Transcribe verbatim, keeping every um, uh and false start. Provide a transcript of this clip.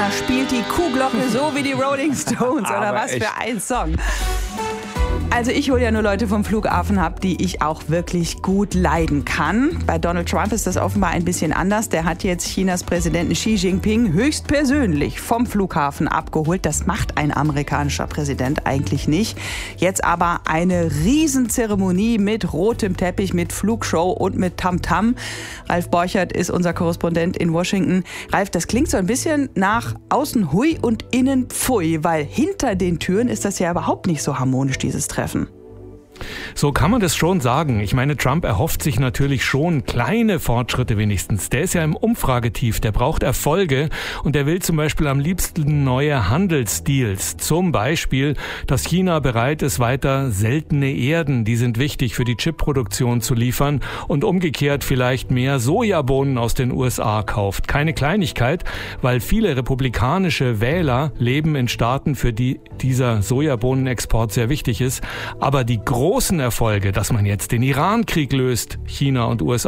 Da spielt die Kuhglocke so wie die Rolling Stones oder was echt. für ein Song. Also ich hole ja nur Leute vom Flughafen ab, die ich auch wirklich gut leiden kann. Bei Donald Trump ist das offenbar ein bisschen anders. Der hat jetzt Chinas Präsidenten Xi Jinping höchstpersönlich vom Flughafen abgeholt. Das macht ein amerikanischer Präsident eigentlich nicht. Jetzt aber eine Riesenzeremonie mit rotem Teppich, mit Flugshow und mit Tamtam. Ralf Borchert ist unser Korrespondent in Washington. Ralf, das klingt so ein bisschen nach außen hui und innen pfui, weil hinter den Türen ist das ja überhaupt nicht so harmonisch, dieses Treffen. So kann man das schon sagen. Ich meine, Trump erhofft sich natürlich schon kleine Fortschritte wenigstens. Der ist ja im Umfragetief, der braucht Erfolge und der will zum Beispiel am liebsten neue Handelsdeals. Zum Beispiel, dass China bereit ist, weiter seltene Erden, die sind wichtig für die Chipproduktion, zu liefern und umgekehrt vielleicht mehr Sojabohnen aus den U S A kauft. Keine Kleinigkeit, weil viele republikanische Wähler leben in Staaten, für die dieser Sojabohnenexport sehr wichtig ist. Aber die großen Erfolge, dass man jetzt den Iran-Krieg löst, China und U S A,